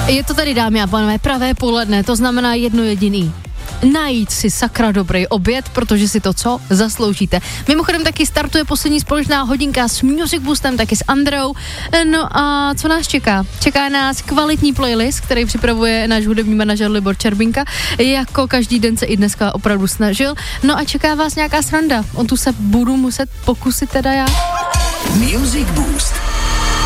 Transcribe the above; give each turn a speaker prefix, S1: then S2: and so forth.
S1: Je to tady, dámy a pánové, pravé poledne, to znamená jedno jediný. Najít si sakra dobrý oběd, protože si to co? Zasloužíte. Mimochodem taky startuje poslední společná hodinka s Music Boostem, taky s Andreou. No a co nás čeká? Čeká nás kvalitní playlist, který připravuje náš hudební manažer Libor Čerbinka. Jako každý den se i dneska opravdu snažil. No a čeká vás nějaká sranda. O tu se budu muset pokusit teda já.
S2: Music Boost.